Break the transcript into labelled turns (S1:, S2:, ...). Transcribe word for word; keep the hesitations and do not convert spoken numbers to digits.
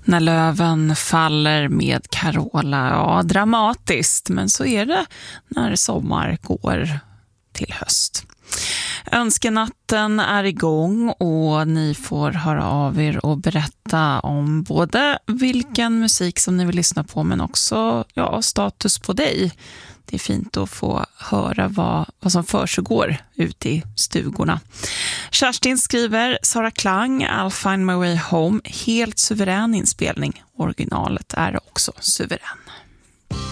S1: När löven faller med Carola, ja, dramatiskt, men så är det när sommar går till höst. Önskenatten är igång och ni får höra av er och berätta om både vilken musik som ni vill lyssna på, men också ja, status på dig. Det är fint att få höra vad, vad som försiggår ute i stugorna. Kerstin skriver, Sara Klang, I'll find my way home. Helt suverän inspelning. Originalet är också suverän.